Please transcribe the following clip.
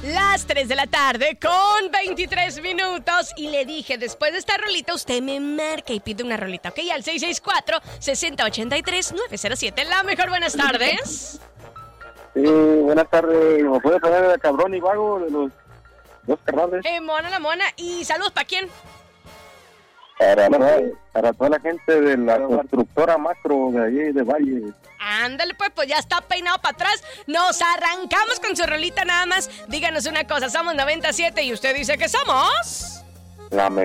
Las 3 de la tarde con 23 minutos y le dije, después de esta rolita usted me marca y pide una rolita, ¿ok? Al 664-6083-907. La mejor, buenas tardes. Sí, buenas tardes. ¿Me puede poner el cabrón y vago de los dos carnales? Mona la mona. ¿Y saludos para quién? Para toda la gente de la constructora Macro de allí de Valle. Ándale pues ya está peinado para atrás. Nos arrancamos con su rolita nada más. Díganos una cosa, somos 97 y usted dice que somos... La